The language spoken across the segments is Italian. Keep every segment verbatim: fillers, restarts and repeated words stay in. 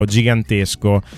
gigantesco.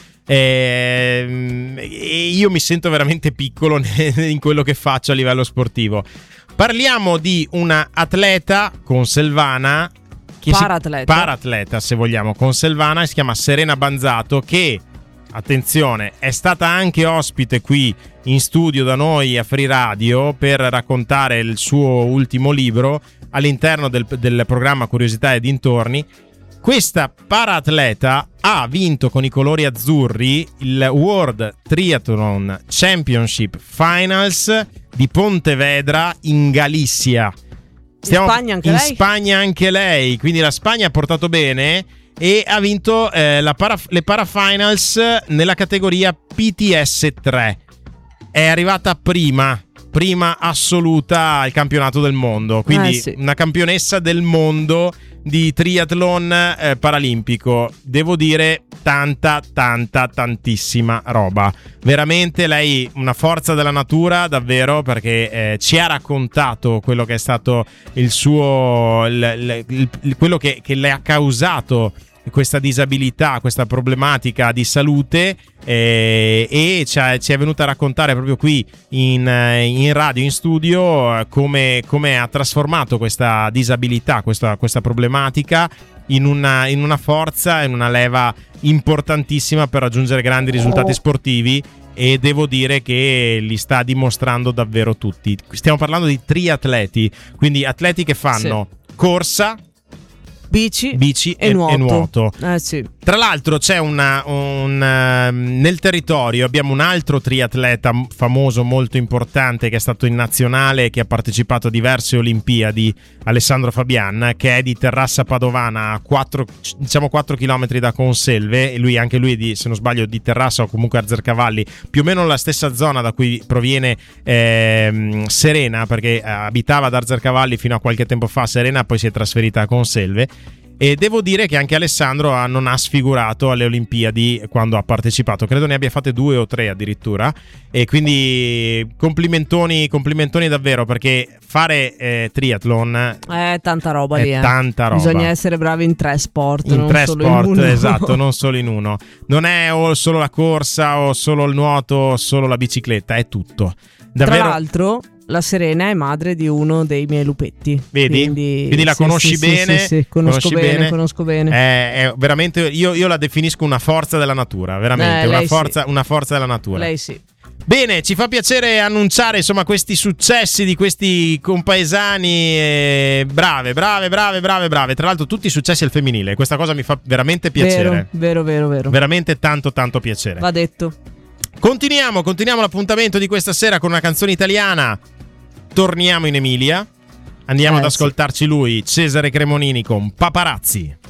E io mi sento veramente piccolo in quello che faccio a livello sportivo. Parliamo di una atleta conselvana, che Paratleta. Si, paratleta se vogliamo, conselvana, si chiama Serena Banzato, che, attenzione, è stata anche ospite qui in studio da noi a Free Radio per raccontare il suo ultimo libro all'interno del, del programma Curiosità e dintorni. Questa paraatleta ha vinto con i colori azzurri il World Triathlon Championship Finals di Pontevedra in Galizia. Stiamo in Spagna anche in lei? Spagna anche lei, quindi la Spagna ha portato bene e ha vinto eh, la para, le Parafinals nella categoria P T S tre. È arrivata prima, prima assoluta al campionato del mondo, quindi eh sì. una campionessa del mondo di triathlon eh, paralimpico. Devo dire tanta tanta tantissima roba, veramente lei una forza della natura davvero, perché eh, ci ha raccontato quello che è stato il suo il, il, il, quello che, che le ha causato questa disabilità, questa problematica di salute, eh, e ci, ha, ci è venuta a raccontare proprio qui in, in radio, in studio, come, come ha trasformato questa disabilità, questa, questa problematica in una, in una forza, in una leva importantissima per raggiungere grandi risultati sportivi, e devo dire che li sta dimostrando davvero tutti. Stiamo parlando di triatleti, quindi atleti che fanno sì. corsa, bici, bici e, e, nuoto. e nuoto. Eh sì. Tra l'altro c'è una, un uh, nel territorio abbiamo un altro triatleta famoso, molto importante, che è stato in nazionale, che ha partecipato a diverse Olimpiadi, Alessandro Fabian, che è di Terrassa Padovana, a quattro, diciamo quattro chilometri da Conselve, e lui, anche lui di, se non sbaglio, di Terrassa o comunque Arzercavalli, più o meno la stessa zona da cui proviene eh, Serena, perché abitava ad Arzercavalli fino a qualche tempo fa Serena, poi si è trasferita a Conselve. E devo dire che anche Alessandro ha, non ha sfigurato alle Olimpiadi quando ha partecipato, credo ne abbia fatte due o tre addirittura, e quindi complimentoni, complimentoni davvero, perché fare eh, triathlon è tanta roba è lì, eh. tanta roba. Bisogna essere bravi in tre sport, in non tre solo sport, in uno. esatto, non solo in uno. Non è o solo la corsa o solo il nuoto o solo la bicicletta, è tutto. Davvero. Tra l'altro la Serena è madre di uno dei miei lupetti. Vedi? Quindi, Quindi la sì, conosci sì, bene? Sì, sì, sì. Conosco conosci bene, bene, conosco bene. È, è veramente, io, io la definisco una forza della natura, veramente, eh, una, forza, sì. una forza della natura. Lei sì. Bene, ci fa piacere annunciare insomma questi successi di questi compaesani, eh, brave, brave, brave, brave, brave. Tra l'altro tutti successi al femminile, questa cosa mi fa veramente piacere. Vero, vero, vero, vero. Veramente tanto, tanto piacere. Va detto. Continuiamo, continuiamo l'appuntamento di questa sera con una canzone italiana. Torniamo in Emilia. Andiamo eh, ad ascoltarci lui, Cesare Cremonini con Paparazzi.